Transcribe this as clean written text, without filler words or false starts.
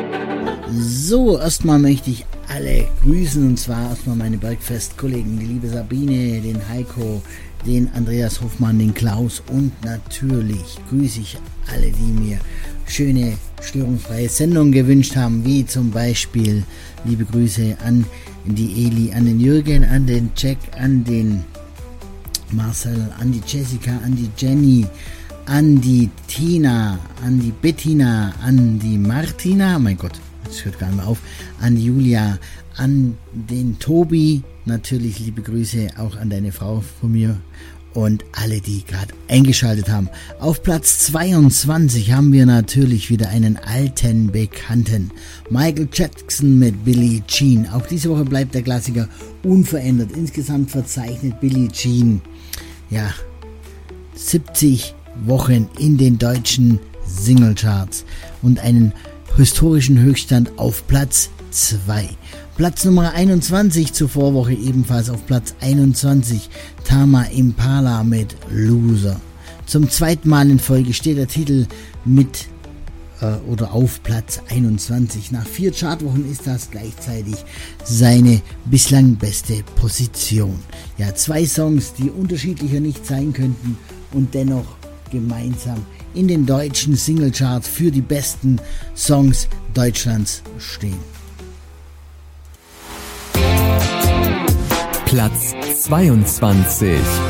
So, erstmal möchte ich alle grüßen, und zwar erstmal meine Bergfest-Kollegen, die liebe Sabine, den Heiko, den Andreas Hoffmann, den Klaus, und natürlich grüße ich alle, die mir schöne, störungsfreie Sendungen gewünscht haben, wie zum Beispiel liebe Grüße an die Eli, an den Jürgen, an den Jack, an den Marcel, an die Jessica, an die Jenny, an die Tina, an die Bettina, an die Martina, mein Gott, das hört gar nicht mehr auf, an die Julia, an den Tobi, natürlich liebe Grüße auch an deine Frau von mir und alle, die gerade eingeschaltet haben. Auf Platz 22 haben wir natürlich wieder einen alten Bekannten, Michael Jackson mit Billie Jean. Auch diese Woche bleibt der Klassiker unverändert. Insgesamt verzeichnet Billie Jean 70 Wochen in den deutschen Singlecharts und einen historischen Höchststand auf Platz 2. Platz Nummer 21 zur Vorwoche ebenfalls auf Platz 21, Tama Impala mit Loser. Zum zweiten Mal in Folge steht der Titel mit oder auf Platz 21. Nach 4 Chartwochen ist das gleichzeitig seine bislang beste Position. Ja, 2 Songs, die unterschiedlicher nicht sein könnten und dennoch gemeinsam in den deutschen Singlecharts für die besten Songs Deutschlands stehen. Platz 22.